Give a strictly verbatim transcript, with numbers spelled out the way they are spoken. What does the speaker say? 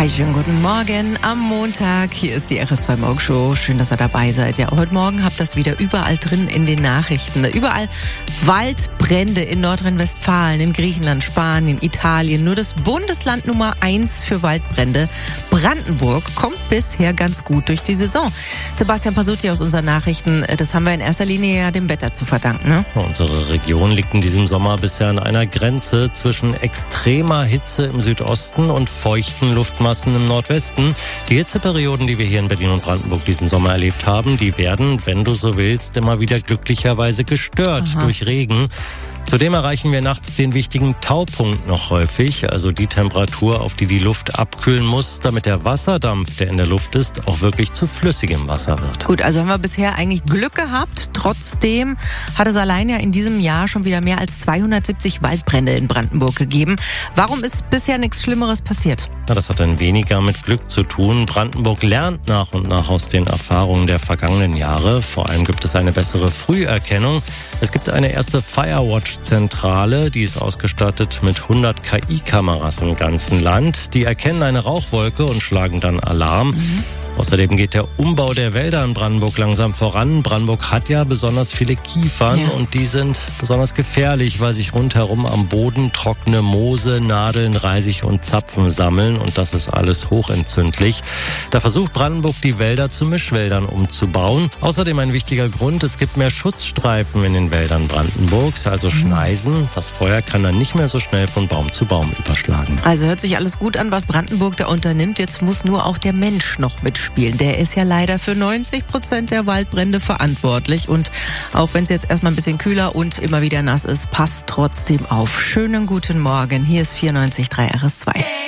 Hi, schönen guten Morgen am Montag. Hier ist die R S zwei Morgenshow. Schön, dass ihr dabei seid. Ja, heute Morgen habt ihr das wieder überall drin in den Nachrichten. Überall Waldbrände in Nordrhein-Westfalen, in Griechenland, Spanien, Italien. Nur das Bundesland Nummer eins für Waldbrände, Brandenburg, kommt bisher ganz gut durch die Saison. Sebastian Pasutti aus unseren Nachrichten, das haben wir in erster Linie ja dem Wetter zu verdanken, ne? Unsere Region liegt in diesem Sommer bisher an einer Grenze zwischen extremer Hitze im Südosten und feuchten Luftmassen im Nordwesten. Die Hitzeperioden, die wir hier in Berlin und Brandenburg diesen Sommer erlebt haben, die werden, wenn du so willst, immer wieder glücklicherweise gestört Aha. durch Regen. Zudem erreichen wir nachts den wichtigen Taupunkt noch häufig, also die Temperatur, auf die die Luft abkühlen muss, damit der Wasserdampf, der in der Luft ist, auch wirklich zu flüssigem Wasser wird. Gut, also haben wir bisher eigentlich Glück gehabt. Trotzdem hat es allein ja in diesem Jahr schon wieder mehr als zweihundertsiebzig Waldbrände in Brandenburg gegeben. Warum ist bisher nichts Schlimmeres passiert? Ja, das hat dann weniger mit Glück zu tun. Brandenburg lernt nach und nach aus den Erfahrungen der vergangenen Jahre. Vor allem gibt es eine bessere Früherkennung. Es gibt eine erste Firewatch-Zentrale, die ist ausgestattet mit hundert K I-Kameras im ganzen Land. Die erkennen eine Rauchwolke und schlagen dann Alarm. Mhm. Außerdem geht der Umbau der Wälder in Brandenburg langsam voran. Brandenburg hat ja besonders viele Kiefern ja. und die sind besonders gefährlich, weil sich rundherum am Boden trockene Moose, Nadeln, Reisig und Zapfen sammeln und das ist alles hochentzündlich. Da versucht Brandenburg, die Wälder zu Mischwäldern umzubauen. Außerdem ein wichtiger Grund, es gibt mehr Schutzstreifen in den Wäldern Brandenburgs, also Schneisen. Das Feuer kann dann nicht mehr so schnell von Baum zu Baum überschlagen. Also hört sich alles gut an, was Brandenburg da unternimmt. Jetzt muss nur auch der Mensch noch mitspielen. Der ist ja leider für neunzig Prozent der Waldbrände verantwortlich. Und auch wenn es jetzt erstmal ein bisschen kühler und immer wieder nass ist, passt trotzdem auf. Schönen guten Morgen. Hier ist vierundneunzig Komma drei R S zwei.